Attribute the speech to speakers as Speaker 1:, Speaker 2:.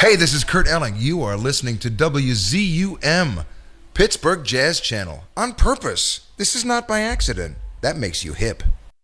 Speaker 1: Hey, this is Kurt Elling. You are listening to WZUM, Pittsburgh Jazz Channel, on purpose. This is not by accident. That makes you hip.